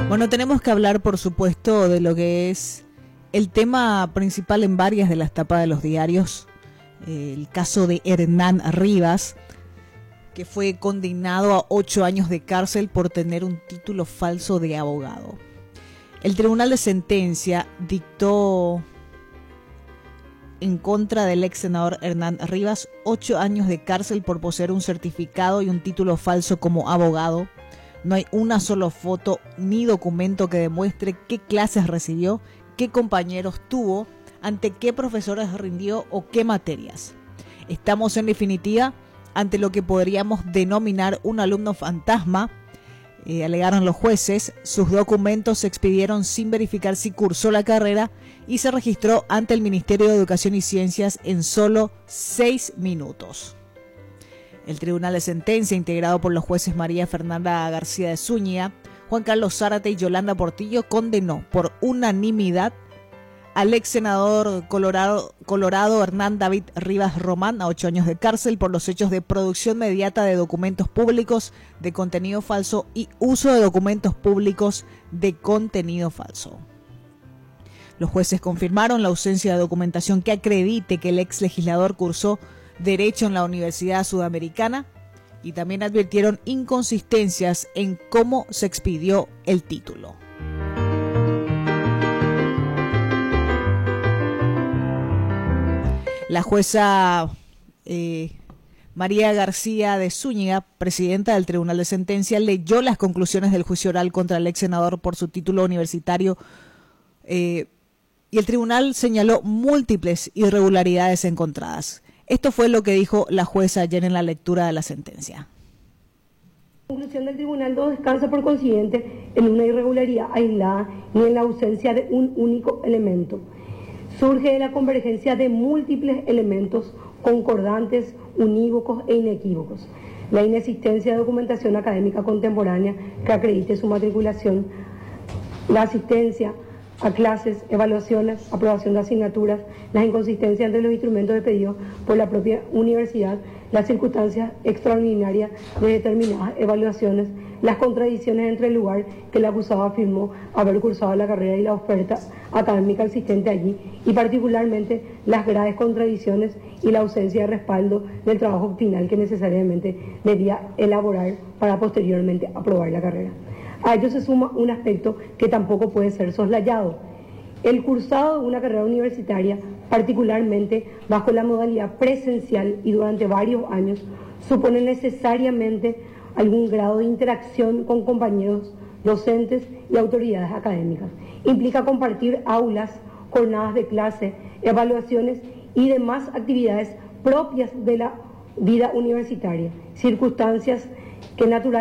Bueno, tenemos que hablar, por supuesto, de lo que es el tema principal en varias de las tapas de los diarios, el caso de Hernán Rivas, que fue condenado a 8 años de cárcel por tener un título falso de abogado. El Tribunal de Sentencia dictó en contra del ex senador Hernán Rivas 8 años de cárcel por poseer un certificado y un título falso como abogado. No hay una sola foto ni documento que demuestre qué clases recibió, qué compañeros tuvo, ante qué profesores rindió o qué materias. Estamos en definitiva ante lo que podríamos denominar un alumno fantasma, alegaron los jueces. Sus documentos se expidieron sin verificar si cursó la carrera y se registró ante el Ministerio de Educación y Ciencias en solo 6 minutos. El Tribunal de Sentencia, integrado por los jueces María Fernanda García de Zúñiga, Juan Carlos Zárate y Yolanda Portillo, condenó por unanimidad al ex senador colorado Hernán David Rivas Román a 8 años de cárcel por los hechos de producción mediata de documentos públicos de contenido falso y uso de documentos públicos de contenido falso. Los jueces confirmaron la ausencia de documentación que acredite que el ex legislador cursó Derecho en la Universidad Sudamericana y también advirtieron inconsistencias en cómo se expidió el título. La jueza María García de Zúñiga, presidenta del Tribunal de Sentencia, leyó las conclusiones del juicio oral contra el ex senador por su título universitario y el tribunal señaló múltiples irregularidades encontradas. Esto fue lo que dijo la jueza ayer en la lectura de la sentencia. La conclusión del tribunal no descansa por consiguiente en una irregularidad aislada ni en la ausencia de un único elemento. Surge de la convergencia de múltiples elementos concordantes, unívocos e inequívocos. La inexistencia de documentación académica contemporánea que acredite su matriculación, la asistencia a clases, evaluaciones, aprobación de asignaturas, las inconsistencias entre los instrumentos de pedido por la propia universidad, las circunstancias extraordinarias de determinadas evaluaciones, las contradicciones entre el lugar que el acusado afirmó haber cursado la carrera y la oferta académica existente allí, y particularmente las graves contradicciones y la ausencia de respaldo del trabajo final que necesariamente debía elaborar para posteriormente aprobar la carrera. A ello se suma un aspecto que tampoco puede ser soslayado. El cursado de una carrera universitaria, particularmente bajo la modalidad presencial y durante varios años, supone necesariamente algún grado de interacción con compañeros, docentes y autoridades académicas. Implica compartir aulas, jornadas de clase, evaluaciones y demás actividades propias de la vida universitaria, circunstancias que naturalmente